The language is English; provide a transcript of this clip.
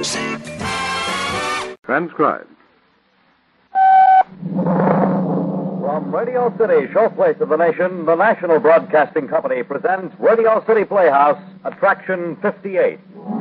news. Transcribed. From Radio City, showplace of the nation, the National Broadcasting Company presents Radio City Playhouse, Attraction 58.